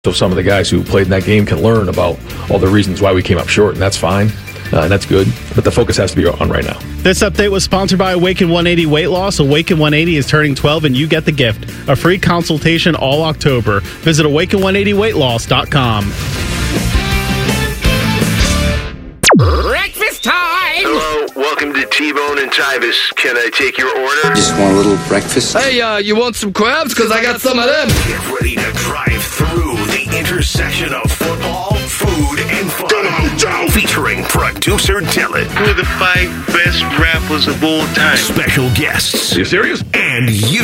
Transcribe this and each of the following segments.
So some of the guys who played in that game can learn about all the reasons why we came up short, and that's fine. And that's good. But the focus has to be on right now. This update was sponsored by Awaken 180 Weight Loss. Awaken 180 is turning 12, and you get the gift. A free consultation all October. Visit awaken180weightloss.com. Breakfast time! Hello, welcome to T-Bone and Tyvis. Can I take your order? Just want a little breakfast. Hey, you want some crabs? Because I got some of them. Get ready to drive through the intersection of football, food, and fun. Come on, Joe! Featuring producer Dylan. Who are the 5 best rappers of all time? Special guests. Are you serious? And you.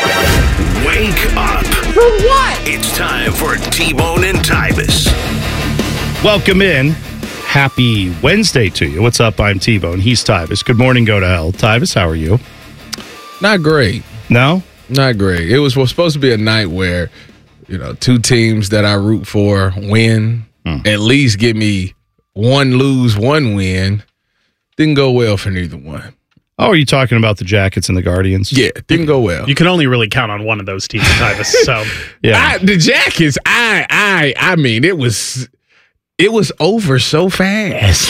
Wake up. For what? It's time for T-Bone and Tyvis. Welcome in. Happy Wednesday to you. What's up? I'm T-Bone. He's Tyvis. Good morning. Go to hell. Tyvis, how are you? Not great. No? Not great. It was supposed to be a night where, two teams that I root for win. At least give me one lose, one win. Didn't go well for neither one. Oh, are you talking about the Jackets and the Guardians? Yeah, didn't go well. You can only really count on one of those teams, Tyvis. So, yeah. The Jackets, I mean, it was over so fast.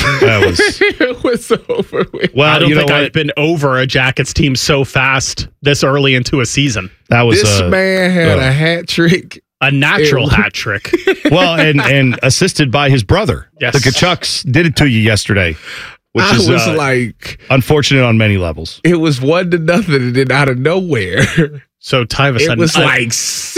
It was over with. Well, I don't think I've been over a Jackets team so fast this early into a season. That was This man had a hat trick. A natural hat trick. Well, and assisted by his brother. Yes. The Kachucks did it to you yesterday, which I is was like, unfortunate on many levels. it was 1-0, and then out of nowhere, So, Tyvis, it was like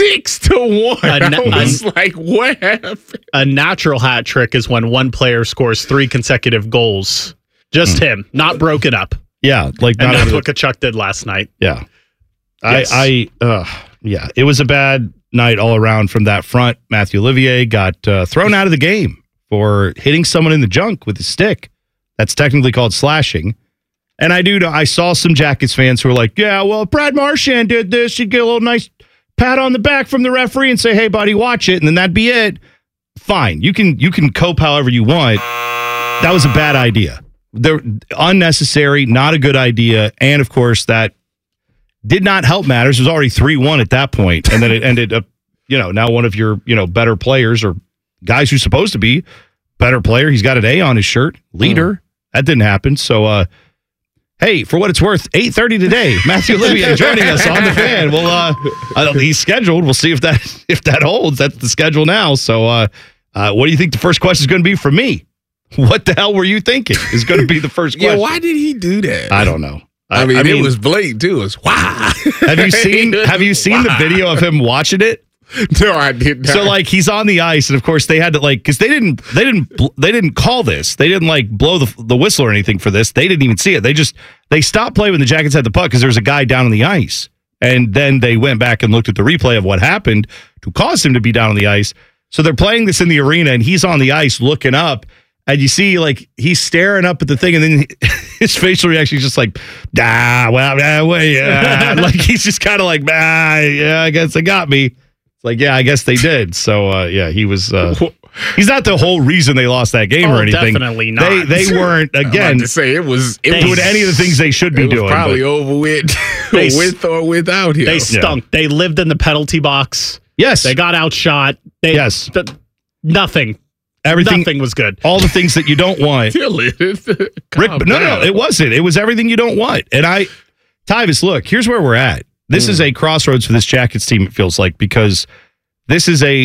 6-1. I was like, what happened? a natural hat trick is when one player scores 3 consecutive goals. Just him, not broken up. Yeah, like And not that's over what Kachuk did last night. Yeah. Yes. Yeah, it was a bad night all around from that front. Matthew Olivier got thrown out of the game for hitting someone in the junk with his stick. That's technically called slashing. And I saw some Jackets fans who were like, yeah, well, if Brad Marchand did this, you'd get a little nice pat on the back from the referee and say, hey, buddy, watch it, and then that'd be it. Fine. You can cope however you want. That was a bad idea. They're unnecessary, not a good idea. And, of course, that did not help matters. It was already 3-1 at that point, and then it ended up, now one of your, better players or guys who's supposed to be better player. He's got an A on his shirt, leader. That didn't happen. So, hey, for what it's worth, 8:30 today, Matthew Olivier joining us on the Fan. Well, he's scheduled. We'll see if that holds. That's the schedule now. So, what do you think the first question is going to be from me? What the hell were you thinking is going to be the first question? Yeah, why did he do that? I don't know. I mean, it was blatant too. It was wow. Have you seen the video of him watching it? No, I did not. So he's on the ice, and of course they had to because they didn't call this. They didn't blow the whistle or anything for this. They didn't even see it. They stopped play when the Jackets had the puck because there was a guy down on the ice, and then they went back and looked at the replay of what happened to cause him to be down on the ice. So they're playing this in the arena, and he's on the ice looking up. And you see, he's staring up at the thing, and then his facial reaction is just like, he's just kind of yeah, I guess they got me. It's like, yeah, I guess they did. So, he was, he's not the whole reason they lost that game or anything. Definitely not. They weren't, again, to say it was doing any of the things they should be doing. Probably over with, with or without him. They stunk. Yeah. They lived in the penalty box. Yes. They got outshot. Yes. Nothing was good. All the things that you don't want. Rick, no, it wasn't. It was everything you don't want. And Tyvis, look, here's where we're at. This is a crossroads for this Jackets team, it feels like, because this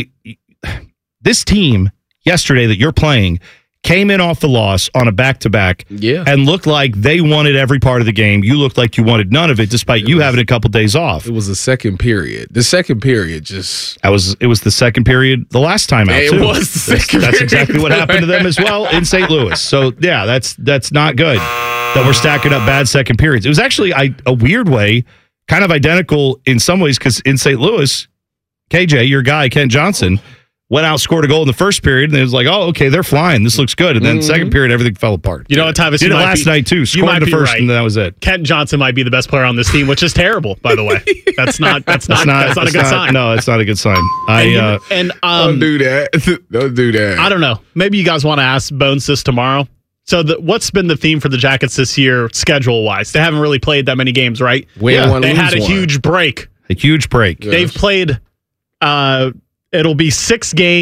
team yesterday that you're playing came in off the loss on a back-to-back and looked like they wanted every part of the game. You looked like you wanted none of it, despite you having a couple days off. It was the second period. The second period just... It was the second period the last time out, too. It was the second period. That's exactly what happened to them as well in St. Louis. So, yeah, that's not good that we're stacking up bad second periods. It was actually a weird way, kind of identical in some ways, because in St. Louis, KJ, your guy, Kent Johnson, went out, scored a goal in the first period, and it was like, oh, okay, they're flying. This looks good. And then second period, everything fell apart. You know what, Tyvis? Did it last night, too. Scored the first, and that was it. Kent Johnson might be the best player on this team, which is terrible, by the way. That's not a good sign. No, it's not a good sign. Don't do that. Don't do that. I don't know. Maybe you guys want to ask Bones this tomorrow. So what's been the theme for the Jackets this year, schedule-wise? They haven't really played that many games, right? They had a huge break. A huge break. Yes. They've played It'll be 6 games.